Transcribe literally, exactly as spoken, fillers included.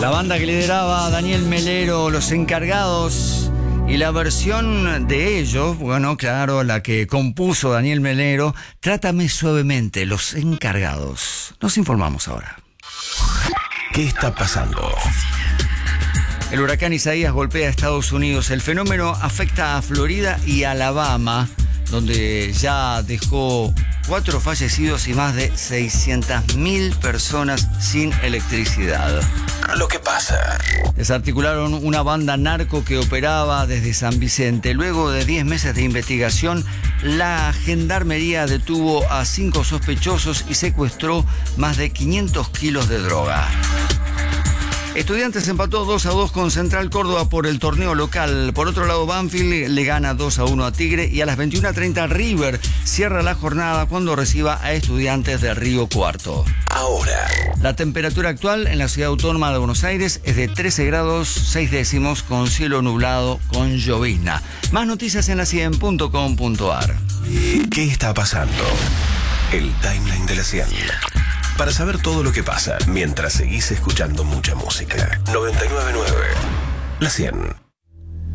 La banda que lideraba Daniel Melero, Los Encargados, y la versión de ellos, bueno, claro, la que compuso Daniel Melero, Trátame Suavemente, Los Encargados. Nos informamos ahora. ¿Qué está pasando? El huracán Isaías golpea a Estados Unidos. El fenómeno afecta a Florida y Alabama, donde ya dejó cuatro fallecidos y más de seiscientas mil personas sin electricidad. Lo que pasa. Desarticularon una banda narco que operaba desde San Vicente. Luego de diez meses de investigación, la gendarmería detuvo a cinco sospechosos y secuestró más de quinientos kilos de droga. Estudiantes empató dos a dos con Central Córdoba por el torneo local. Por otro lado, Banfield le gana dos a uno a Tigre y a las veintiuna treinta River cierra la jornada cuando reciba a Estudiantes de Río Cuarto. Ahora. La temperatura actual en la ciudad autónoma de Buenos Aires es de trece grados seis décimos con cielo nublado con llovizna. Más noticias en la cien punto com punto ar. ¿Qué está pasando? El timeline de la cien. Para saber todo lo que pasa mientras seguís escuchando mucha música. noventa y nueve punto nueve La cien.